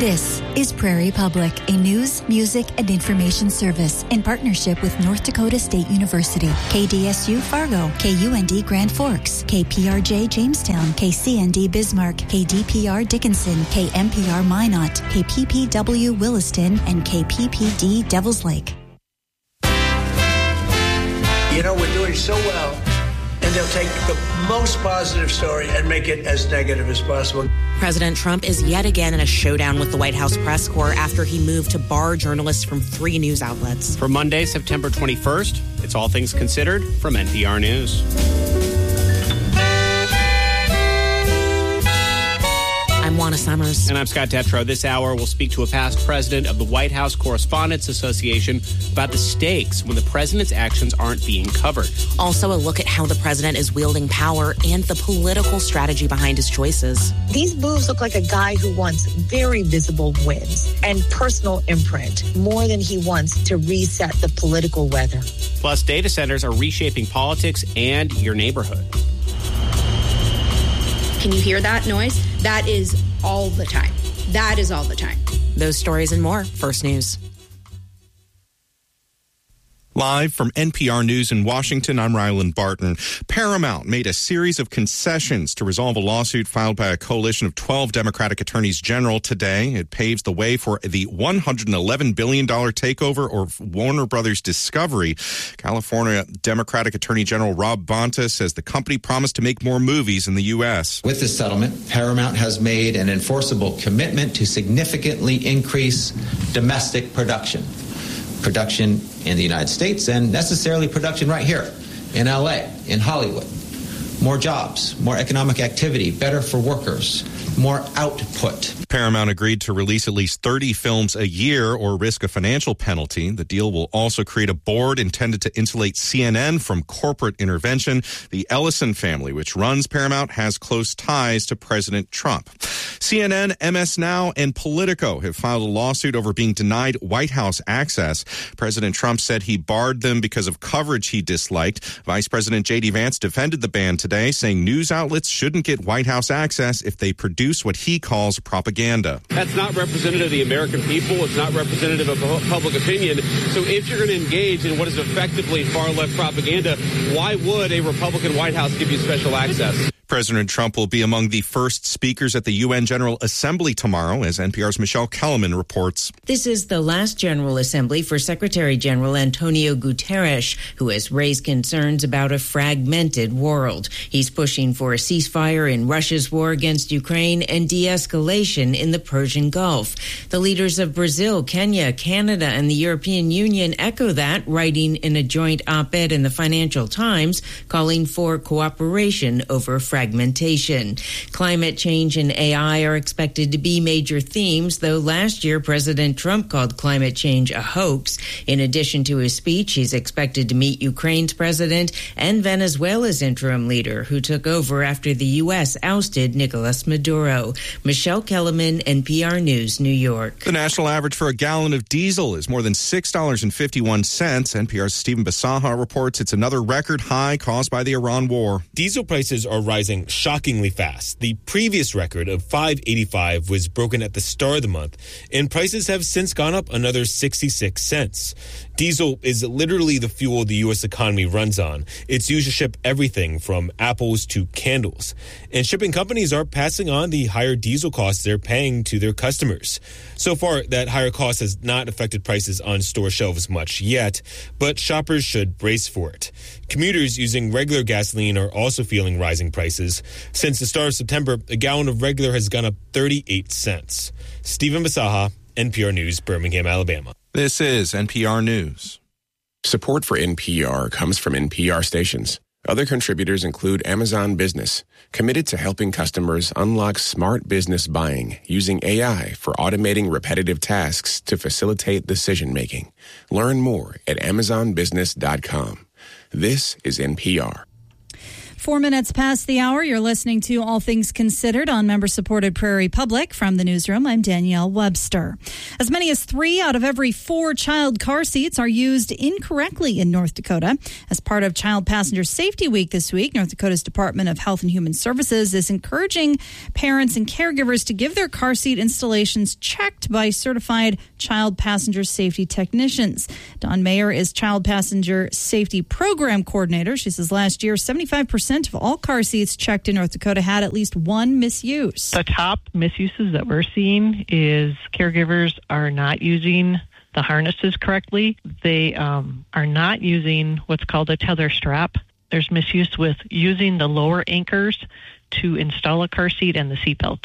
This is Prairie Public, a news, music, and information service in partnership with North Dakota State University, KDSU Fargo, KUND Grand Forks, KPRJ Jamestown, KCND Bismarck, KDPR Dickinson, KMPR Minot, KPPW Williston, and KPPD Devils Lake. You know, we're doing so well, and they'll take the most positive story and make it as negative as possible. President Trump is yet again in a showdown with the White House press corps after he moved to bar journalists from 3 news outlets. For Monday, September 21st, it's All Things Considered from NPR News. I'm Juana Summers. And I'm Scott Detrow. This hour, we'll speak to a past president of the White House Correspondents Association about the stakes when the president's actions aren't being covered. Also, a look at how the president is wielding power and the political strategy behind his choices. These moves look like a guy who wants very visible wins and personal imprint more than he wants to reset the political weather. Plus, data centers are reshaping politics and your neighborhood. Can you hear that noise? That is all the time. That is all the time. Those stories and more. First News. Live from NPR News in Washington, I'm Ryland Barton. Paramount made a series of concessions to resolve a lawsuit filed by a coalition of 12 Democratic attorneys general today. It paves the way for the $111 billion takeover of Warner Brothers Discovery. California Democratic Attorney General Rob Bonta says the company promised to make more movies in the U.S. With this settlement, Paramount has made an enforceable commitment to significantly increase domestic production in the United States, and necessarily production right here in L.A., in Hollywood. More jobs, more economic activity, better for workers, more output. Paramount agreed to release at least 30 films a year or risk a financial penalty. The deal will also create a board intended to insulate CNN from corporate intervention. The Ellison family, which runs Paramount, has close ties to President Trump. CNN, MS Now, and Politico have filed a lawsuit over being denied White House access. President Trump said he barred them because of coverage he disliked. Vice President J.D. Vance defended the ban today, saying news outlets shouldn't get White House access if they produce what he calls propaganda. That's not representative of the American people. It's not representative of public opinion. So if you're going to engage in what is effectively far-left propaganda, why would a Republican White House give you special access? President Trump will be among the first speakers at the UN General Assembly tomorrow, as NPR's Michelle Kellerman reports. This is the last General Assembly for Secretary General Antonio Guterres, who has raised concerns about a fragmented world. He's pushing for a ceasefire in Russia's war against Ukraine and de-escalation in the Persian Gulf. The leaders of Brazil, Kenya, Canada, and the European Union echo that, writing in a joint op-ed in the Financial Times, calling for cooperation over fragmentation. Climate change and AI are expected to be major themes, though last year President Trump called climate change a hoax. In addition to his speech, he's expected to meet Ukraine's president and Venezuela's interim leader, who took over after the U.S. ousted Nicolas Maduro. Michelle Kellerman, NPR News, New York. The national average for a gallon of diesel is more than $6.51. NPR's Stephen Basaha reports it's another record high caused by the Iran war. Diesel prices are rising shockingly fast. The previous record of $5.85 was broken at the start of the month, and prices have since gone up another 66 cents. Diesel is literally the fuel the U.S. economy runs on. It's used to ship everything from apples to candles. And shipping companies are passing on the higher diesel costs they're paying to their customers. So far, that higher cost has not affected prices on store shelves much yet, but shoppers should brace for it. Commuters using regular gasoline are also feeling rising prices. Since the start of September, a gallon of regular has gone up 38 cents. Stephen Basaha, NPR News, Birmingham, Alabama. This is NPR News. Support for NPR comes from NPR stations. Other contributors include Amazon Business, committed to helping customers unlock smart business buying using AI for automating repetitive tasks to facilitate decision-making. Learn more at amazonbusiness.com. This is NPR. 4 minutes past the hour, you're listening to All Things Considered on member-supported Prairie Public. From the newsroom, I'm Danielle Webster. As many as 3 out of every 4 child car seats are used incorrectly in North Dakota. As part of Child Passenger Safety Week this week, North Dakota's Department of Health and Human Services is encouraging parents and caregivers to give their car seat installations checked by certified child passenger safety technicians. Dawn Mayer is Child Passenger Safety Program Coordinator. She says last year, 75% of all car seats checked in North Dakota had at least one misuse. The top misuses that we're seeing is caregivers are not using the harnesses correctly. They are not using what's called a tether strap. There's misuse with using the lower anchors to install a car seat and the seatbelt.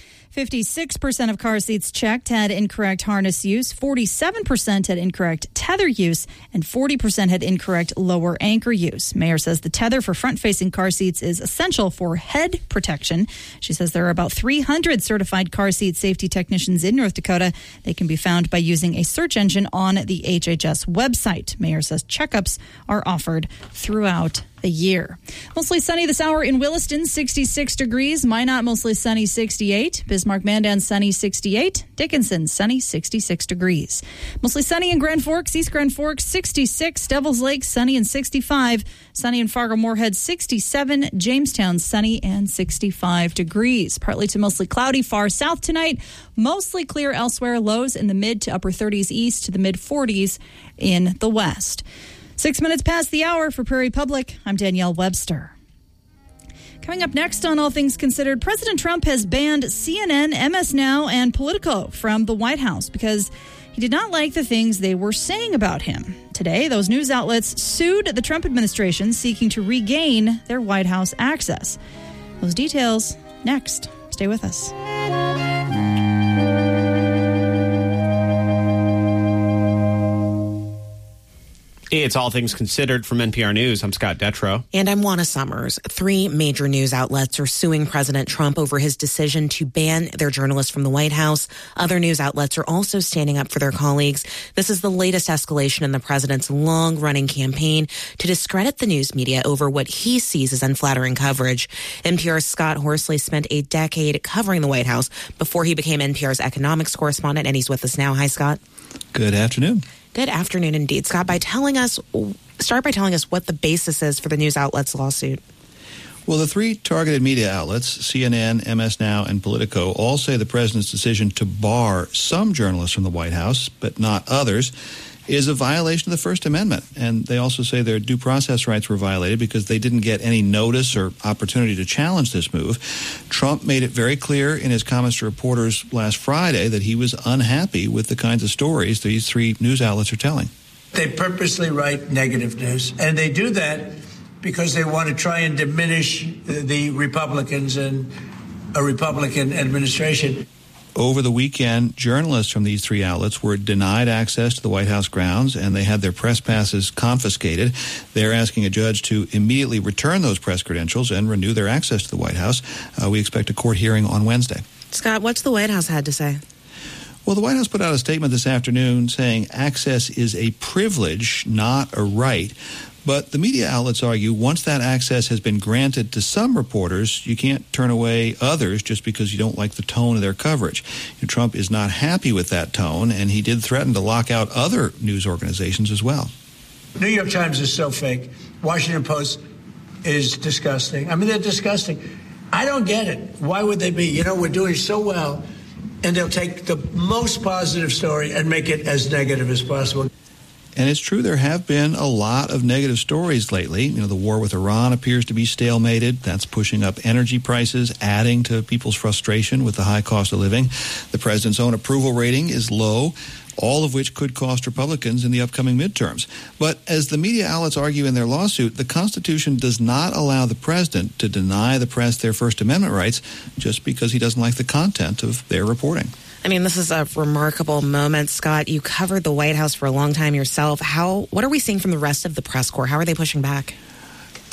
56% of car seats checked had incorrect harness use, 47% had incorrect tether use, and 40% had incorrect lower anchor use. Mayer says the tether for front-facing car seats is essential for head protection. She says there are about 300 certified car seat safety technicians in North Dakota. They can be found by using a search engine on the HHS website. Mayer says checkups are offered throughout the year. Mostly sunny this hour in Williston, 66 degrees. Minot, mostly sunny, 68. Bismarck-Mandan, sunny, 68. Dickinson, sunny, 66 degrees. Mostly sunny in Grand Forks, East Grand Forks, 66. Devils Lake, sunny and 65. Sunny in Fargo-Moorhead, 67. Jamestown, sunny and 65 degrees. Partly to mostly cloudy far south tonight. Mostly clear elsewhere. Lows in the mid to upper 30s east to the mid 40s in the west. 6 minutes past the hour for Prairie Public. I'm Danielle Webster. Coming up next on All Things Considered, President Trump has banned CNN, MS Now, and Politico from the White House because he did not like the things they were saying about him. Today, those news outlets sued the Trump administration, seeking to regain their White House access. Those details next. Stay with us. It's All Things Considered from NPR News. I'm Scott Detrow. And I'm Juana Summers. 3 major news outlets are suing President Trump over his decision to ban their journalists from the White House. Other news outlets are also standing up for their colleagues. This is the latest escalation in the president's long-running campaign to discredit the news media over what he sees as unflattering coverage. NPR's Scott Horsley spent a decade covering the White House before he became NPR's economics correspondent, and he's with us now. Hi, Scott. Good afternoon. Good afternoon indeed. Scott, start by telling us what the basis is for the news outlet's lawsuit. Well, the 3 targeted media outlets, CNN, MS Now, and Politico, all say the president's decision to bar some journalists from the White House, but not others, is a violation of the First Amendment. And they also say their due process rights were violated because they didn't get any notice or opportunity to challenge this move. Trump made it very clear in his comments to reporters last Friday that he was unhappy with the kinds of stories these 3 news outlets are telling. They purposely write negative news, and they do that because they want to try and diminish the Republicans and a Republican administration. Over the weekend, journalists from these 3 outlets were denied access to the White House grounds, and they had their press passes confiscated. They're asking a judge to immediately return those press credentials and renew their access to the White House. We expect a court hearing on Wednesday. Scott, what's the White House had to say? Well, the White House put out a statement this afternoon saying access is a privilege, not a right. But the media outlets argue once that access has been granted to some reporters, you can't turn away others just because you don't like the tone of their coverage. Trump is not happy with that tone, and he did threaten to lock out other news organizations as well. New York Times is so fake. Washington Post is disgusting. I mean, they're disgusting. I don't get it. Why would they be? We're doing so well, and they'll take the most positive story and make it as negative as possible. And it's true there have been a lot of negative stories lately. The war with Iran appears to be stalemated. That's pushing up energy prices, adding to people's frustration with the high cost of living. The president's own approval rating is low, all of which could cost Republicans in the upcoming midterms. But as the media outlets argue in their lawsuit, the Constitution does not allow the president to deny the press their First Amendment rights just because he doesn't like the content of their reporting. I mean, this is a remarkable moment, Scott. You covered the White House for a long time yourself. What are we seeing from the rest of the press corps? How are they pushing back?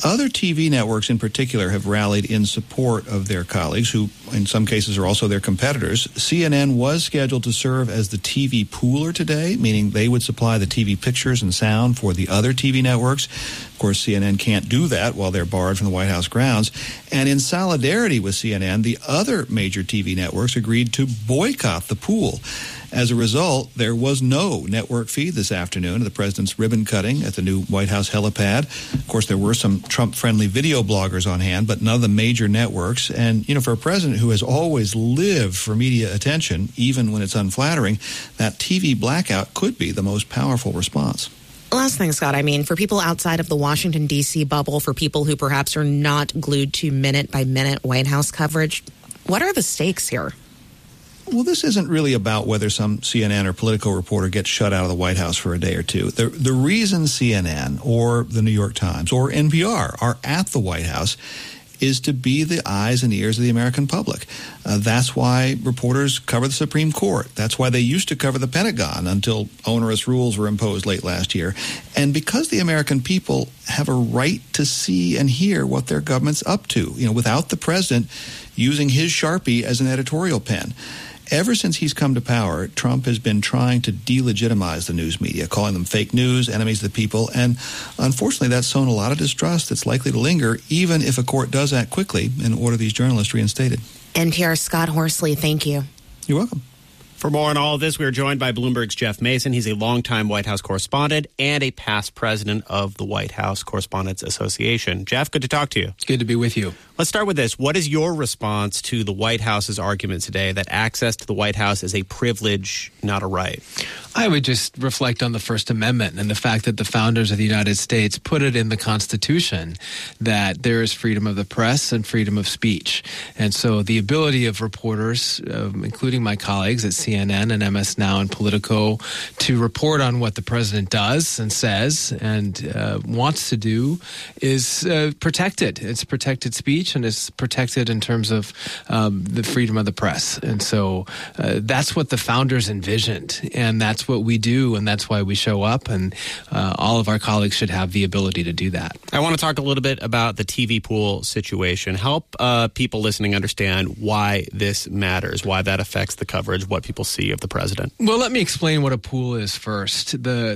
Other TV networks in particular have rallied in support of their colleagues, who in some cases are also their competitors. CNN was scheduled to serve as the TV pooler today, meaning they would supply the TV pictures and sound for the other TV networks. Of course, CNN can't do that while they're barred from the White House grounds. And in solidarity with CNN, the other major TV networks agreed to boycott the pool. As a result, there was no network feed this afternoon of the president's ribbon cutting at the new White House helipad. Of course, there were some Trump-friendly video bloggers on hand, but none of the major networks. And, for a president who has always lived for media attention, even when it's unflattering, that TV blackout could be the most powerful response. Last thing, Scott, for people outside of the Washington, D.C. bubble, for people who perhaps are not glued to minute-by-minute White House coverage, what are the stakes here? Well, this isn't really about whether some CNN or Politico reporter gets shut out of the White House for a day or two. The reason CNN or the New York Times or NPR are at the White House is to be the eyes and ears of the American public. That's why reporters cover the Supreme Court. That's why they used to cover the Pentagon until onerous rules were imposed late last year. And because the American people have a right to see and hear what their government's up to, without the president using his Sharpie as an editorial pen. Ever since he's come to power, Trump has been trying to delegitimize the news media, calling them fake news, enemies of the people, and unfortunately that's sown a lot of distrust that's likely to linger, even if a court does act quickly and order these journalists reinstated. NPR's Scott Horsley, thank you. You're welcome. For more on all of this, we are joined by Bloomberg's Jeff Mason. He's a longtime White House correspondent and a past president of the White House Correspondents Association. Jeff, good to talk to you. Good to be with you. Let's start with this. What is your response to the White House's argument today that access to the White House is a privilege, not a right? I would just reflect on the First Amendment and the fact that the founders of the United States put it in the Constitution that there is freedom of the press and freedom of speech. And so the ability of reporters, including my colleagues at CNN and MS Now and Politico, to report on what the president does and says and wants to do is protected. It's protected speech and it's protected in terms of the freedom of the press. And so that's what the founders envisioned. And that's what we do, and that's why we show up, and all of our colleagues should have the ability to do that. I want to talk a little bit about the TV pool situation. Help people listening understand why this matters, why that affects the coverage, what people see of the president. Well, let me explain what a pool is first. The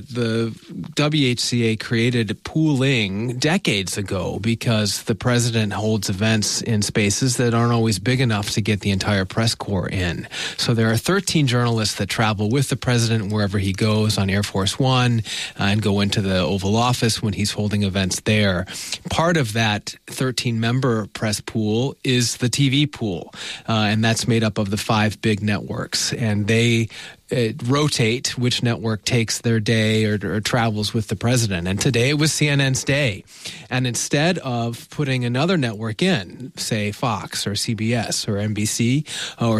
WHCA created pooling decades ago because the president holds events in spaces that aren't always big enough to get the entire press corps in. So there are 13 journalists that travel with the president wherever he goes on Air Force One and go into the Oval Office when he's holding events there. Part of that 13-member press pool is the TV pool, and that's made up of the 5 big networks. And they rotate which network takes their day or travels with the president. And today it was CNN's day. And instead of putting another network in, say Fox or CBS or NBC or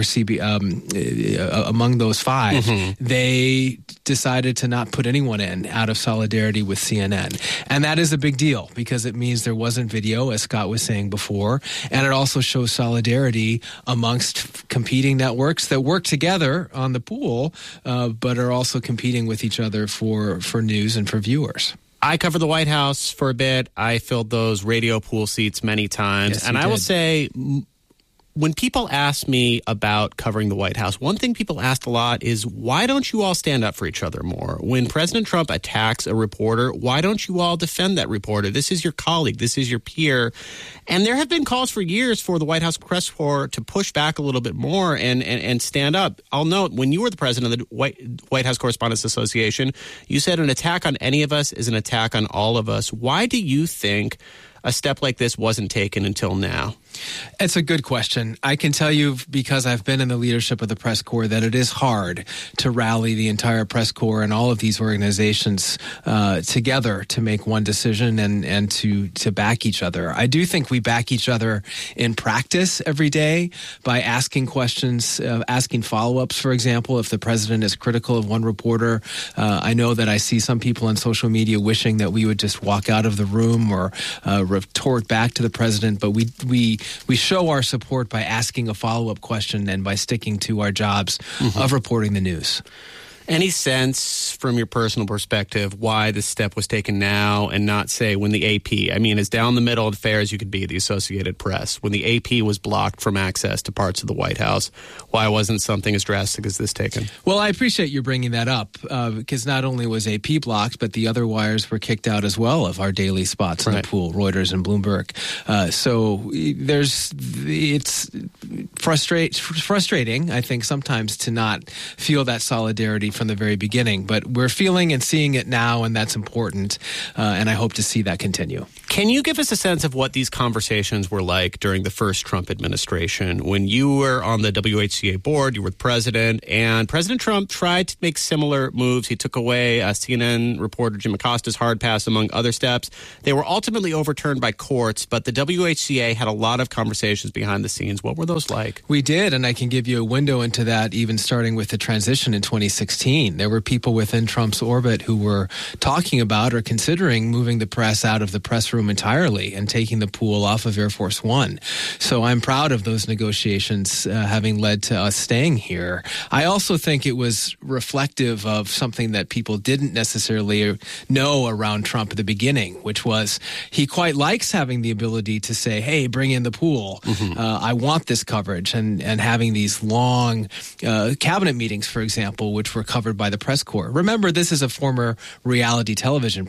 among those 5, they decided to not put anyone in out of solidarity with CNN. And that is a big deal because it means there wasn't video, as Scott was saying before, and it also shows solidarity amongst competing networks that work together on the pool, but are also competing with each other for news and for viewers. I covered the White House for a bit. I filled those radio pool seats many times. Yes, and I will say, when people ask me about covering the White House, one thing people asked a lot is, why don't you all stand up for each other more? When President Trump attacks a reporter, why don't you all defend that reporter? This is your colleague. This is your peer. And there have been calls for years for the White House press corps to push back a little bit more and stand up. I'll note, when you were the president of the White House Correspondents Association, you said an attack on any of us is an attack on all of us. Why do you think a step like this wasn't taken until now? It's a good question. I can tell you, because I've been in the leadership of the press corps, that it is hard to rally the entire press corps and all of these organizations together to make one decision and to back each other. I do think we back each other in practice every day by asking questions, asking follow-ups, for example, if the president is critical of one reporter. I know that I see some people on social media wishing that we would just walk out of the room or retort back to the president, but we show our support by asking a follow-up question and by sticking to our jobs of reporting the news. Any sense from your personal perspective why this step was taken now and not, say, when the AP, I mean, as down the middle and fair as you could be, the Associated Press, when the AP was blocked from access to parts of the White House, why wasn't something as drastic as this taken? Well, I appreciate you bringing that up because not only was AP blocked, but the other wires were kicked out as well of our daily spots in the pool, Reuters and Bloomberg. So it's frustrating, I think, sometimes to not feel that solidarity from the very beginning. But we're feeling and seeing it now, and that's important. And I hope to see that continue. Can you give us a sense of what these conversations were like during the first Trump administration? When you were on the WHCA board, you were the president, and President Trump tried to make similar moves. He took away CNN reporter Jim Acosta's hard pass, among other steps. They were ultimately overturned by courts, but the WHCA had a lot of conversations behind the scenes. What were those like? We did, and I can give you a window into that, even starting with the transition in 2016. There were people within Trump's orbit who were talking about or considering moving the press out of the press room entirely and taking the pool off of Air Force One. So I'm proud of those negotiations having led to us staying here. I also think it was reflective of something that people didn't necessarily know around Trump at the beginning, which was he quite likes having the ability to say, hey, bring in the pool. I want this coverage, and having these long cabinet meetings, for example, which were covered by the press corps. Remember, this is a former reality television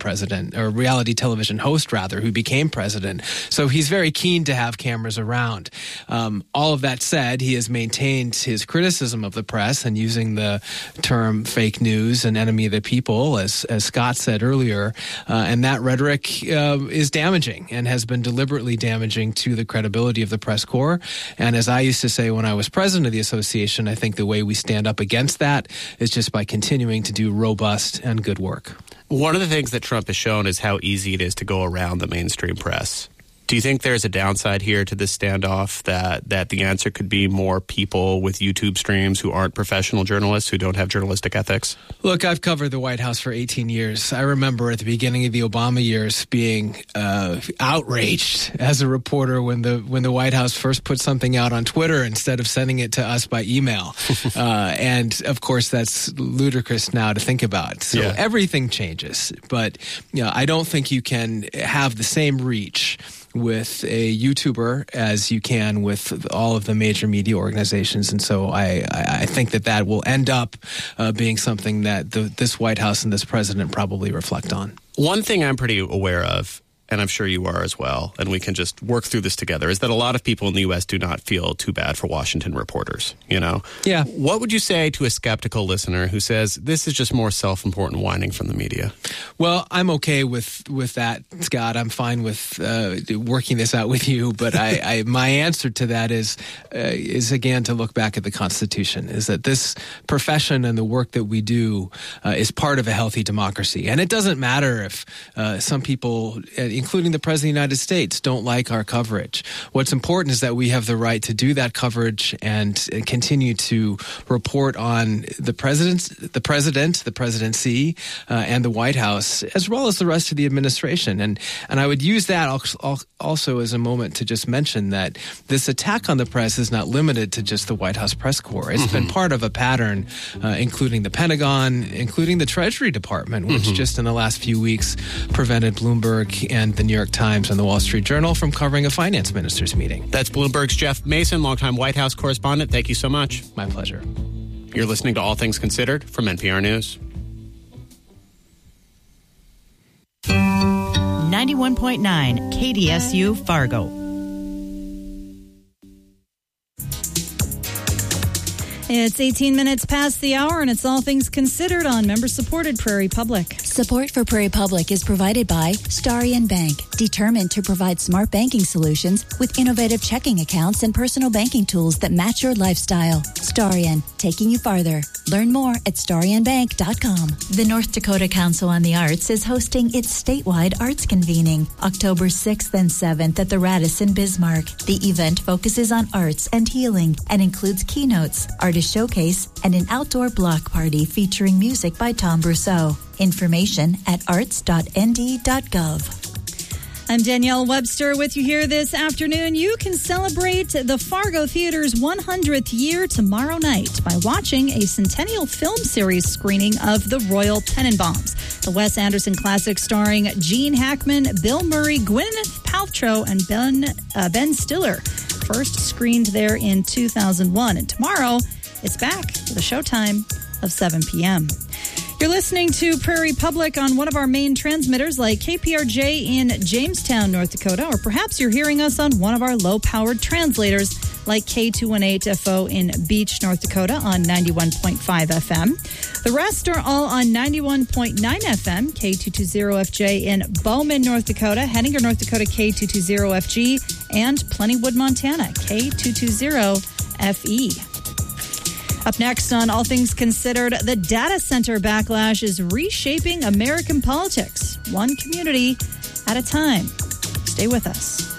host, who became president. So he's very keen to have cameras around. All of that said, he has maintained his criticism of the press and using the term fake news and enemy of the people, as Scott said earlier. And that rhetoric is damaging and has been deliberately damaging to the credibility of the press corps. And as I used to say when I was president of the association, I think the way we stand up against that is just by continuing to do robust and good work. One of the things that Trump has shown is how easy it is to go around the mainstream press. Do you think there's a downside here to this standoff, that the answer could be more people with YouTube streams who aren't professional journalists, who don't have journalistic ethics? Look, I've covered the White House for 18 years. I remember at the beginning of the Obama years being outraged as a reporter when the White House first put something out on Twitter instead of sending it to us by email. And, of course, that's ludicrous now to think about. So everything changes. But I don't think you can have the same reach with a YouTuber as you can with all of the major media organizations. And so I think that will end up being something that this White House and this president probably reflect on. One thing I'm pretty aware of, and I'm sure you are as well, and we can just work through this together, is that a lot of people in the U.S. do not feel too bad for Washington reporters, Yeah. What would you say to a skeptical listener who says this is just more self-important whining from the media? Well, I'm okay with that, Scott. I'm fine with working this out with you, but my answer to that is again to look back at the Constitution, is that this profession and the work that we do is part of a healthy democracy. And it doesn't matter if some people, including the President of the United States, don't like our coverage. What's important is that we have the right to do that coverage and continue to report on the president, the presidency, and the White House, as well as the rest of the administration. And I would use that also as a moment to just mention that this attack on the press is not limited to just the White House press corps. It's been part of a pattern, including the Pentagon, including the Treasury Department, which just in the last few weeks prevented Bloomberg and the New York Times and the Wall Street Journal from covering a finance minister's meeting. That's Bloomberg's Jeff Mason, longtime White House correspondent. Thank you so much. My pleasure. You're listening to All Things Considered from NPR News. 91.9 KDSU Fargo. It's 18 minutes past the hour, and it's All Things Considered on member-supported Prairie Public. Support for Prairie Public is provided by Starion Bank, determined to provide smart banking solutions with innovative checking accounts and personal banking tools that match your lifestyle. Starion, taking you farther. Learn more at starionbank.com. The North Dakota Council on the Arts is hosting its statewide arts convening October 6th and 7th at the Radisson Bismarck. The event focuses on arts and healing and includes keynotes, artist showcase, and an outdoor block party featuring music by Tom Brousseau. Information at arts.nd.gov. I'm Danielle Webster with you here this afternoon. You can celebrate the Fargo Theater's 100th year tomorrow night by watching a Centennial film series screening of The Royal Tenenbaums, the Wes Anderson classic starring Gene Hackman, Bill Murray, Gwyneth Paltrow, and Ben Stiller. First screened there in 2001. And tomorrow, it's back with a showtime of 7 p.m. You're listening to Prairie Public on one of our main transmitters like KPRJ in Jamestown, North Dakota, or perhaps you're hearing us on one of our low-powered translators like K218FO in Beach, North Dakota on 91.5 FM. The rest are all on 91.9 FM, K220FJ in Bowman, North Dakota, Henninger, North Dakota, K220FG, and Plentywood, Montana, K220FE. Up next on All Things Considered, the data center backlash is reshaping American politics, one community at a time. Stay with us.